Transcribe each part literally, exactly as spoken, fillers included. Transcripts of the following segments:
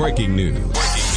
Breaking news.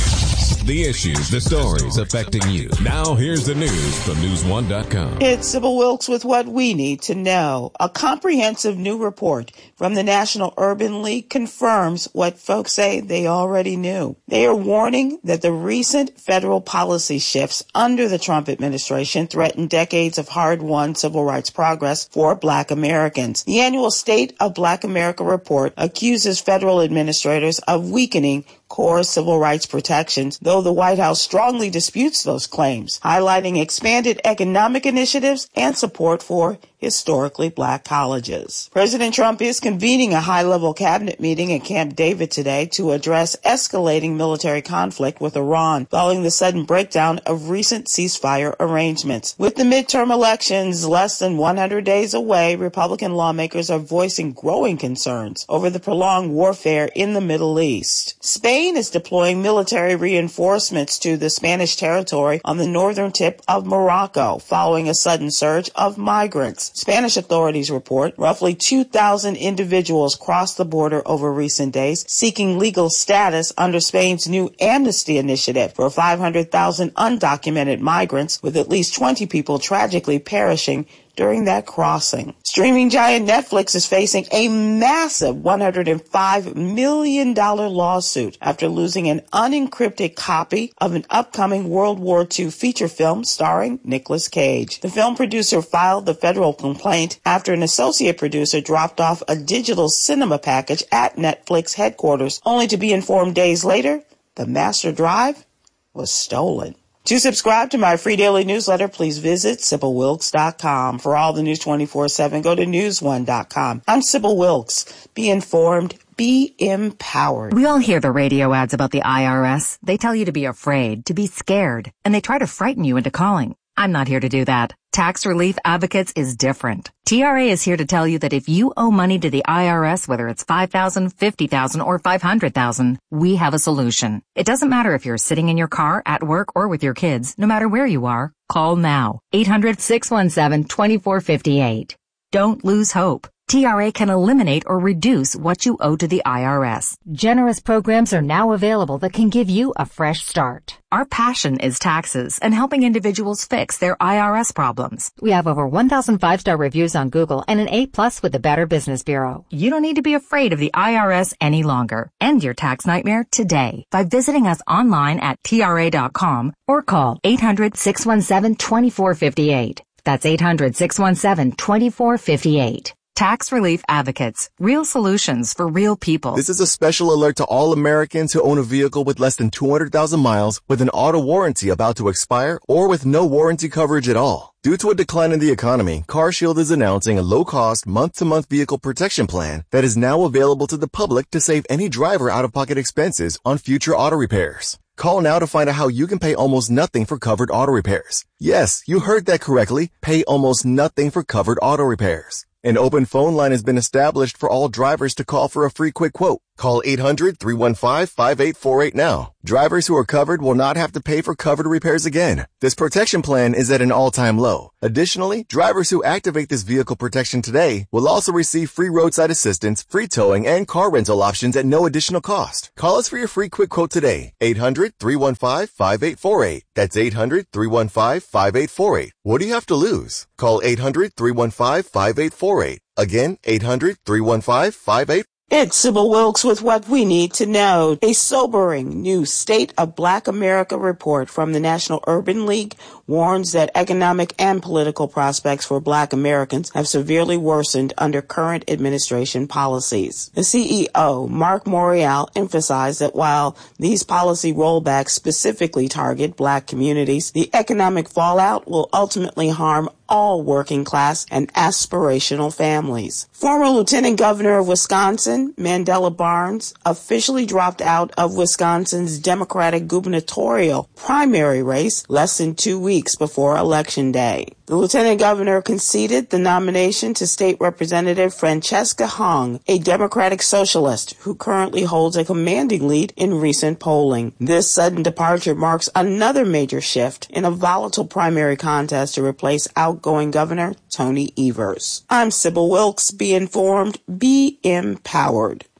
The issues, the stories affecting you. Now here's the news from news one dot com. It's Sybil Wilkes with what we need to know. A comprehensive new report from the National Urban League confirms what folks say they already knew. They are warning that the recent federal policy shifts under the Trump administration threaten decades of hard-won civil rights progress for Black Americans. The annual State of Black America report accuses federal administrators of weakening core civil rights protections, though the White House strongly disputes those claims, highlighting expanded economic initiatives and support for historically Black colleges. President Trump is convening a high-level cabinet meeting at Camp David today to address escalating military conflict with Iran following the sudden breakdown of recent ceasefire arrangements. With the midterm elections less than one hundred days away, Republican lawmakers are voicing growing concerns over the prolonged warfare in the Middle East. Spain is deploying military reinforcements to the Spanish territory on the northern tip of Morocco following a sudden surge of migrants. Spanish authorities report roughly two thousand individuals crossed the border over recent days, seeking legal status under Spain's new amnesty initiative for five hundred thousand undocumented migrants, with at least twenty people tragically perishing during that crossing. Streaming giant Netflix is facing a massive one hundred five million dollars lawsuit after losing an unencrypted copy of an upcoming World War Two feature film starring Nicolas Cage. The film producer filed the federal complaint after an associate producer dropped off a digital cinema package at Netflix headquarters, only to be informed days later the master drive was stolen. To subscribe to my free daily newsletter, please visit Sybil Wilkes dot com. For all the news twenty-four seven, go to news one dot com. I'm Sybil Wilkes. Be informed. Be empowered. We all hear the radio ads about the I R S. They tell you to be afraid, to be scared, and they try to frighten you into calling. I'm not here to do that. Tax Relief Advocates is different. T R A is here to tell you that if you owe money to the I R S, whether it's five thousand dollars, fifty thousand dollars, or five hundred thousand dollars, we have a solution. It doesn't matter if you're sitting in your car, at work, or with your kids. No matter where you are, call now. eight hundred, six one seven, two four five eight. Don't lose hope. T R A can eliminate or reduce what you owe to the I R S. Generous programs are now available that can give you a fresh start. Our passion is taxes and helping individuals fix their I R S problems. We have over one thousand five-star reviews on Google and an A plus with the Better Business Bureau. You don't need to be afraid of the I R S any longer. End your tax nightmare today by visiting us online at T R A dot com or call eight hundred, six one seven, two four five eight. That's eight hundred, six one seven, two four five eight. Tax Relief Advocates. Real solutions for real people. This is a special alert to all Americans who own a vehicle with less than two hundred thousand miles, with an auto warranty about to expire, or with no warranty coverage at all. Due to a decline in the economy, CarShield is announcing a low-cost, month-to-month vehicle protection plan that is now available to the public to save any driver out-of-pocket expenses on future auto repairs. Call now to find out how you can pay almost nothing for covered auto repairs. Yes, you heard that correctly. Pay almost nothing for covered auto repairs. An open phone line has been established for all drivers to call for a free quick quote. Call eight hundred, three one five, five eight four eight now. Drivers who are covered will not have to pay for covered repairs again. This protection plan is at an all-time low. Additionally, drivers who activate this vehicle protection today will also receive free roadside assistance, free towing, and car rental options at no additional cost. Call us for your free quick quote today. eight hundred, three one five, five eight four eight. That's eight hundred, three one five, five eight four eight. What do you have to lose? Call eight hundred, three one five, five eight four eight. Again, eight hundred, three one five, five eight four eight. It's Sybil Wilkes with what we need to know. A sobering new State of Black America report from the National Urban League warns that economic and political prospects for Black Americans have severely worsened under current administration policies. The C E O, Mark Morial, emphasized that while these policy rollbacks specifically target Black communities, the economic fallout will ultimately harm all working class and aspirational families. Former Lieutenant Governor of Wisconsin, Mandela Barnes, officially dropped out of Wisconsin's Democratic gubernatorial primary race less than two weeks before Election Day. The Lieutenant Governor conceded the nomination to State Representative Francesca Hong, a Democratic socialist who currently holds a commanding lead in recent polling. This sudden departure marks another major shift in a volatile primary contest to replace outgoing Governor Tony Evers. I'm Sybil Wilkes. Be informed, be empowered.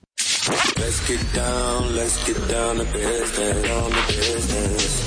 Let's get down, let's get down to business, on the business.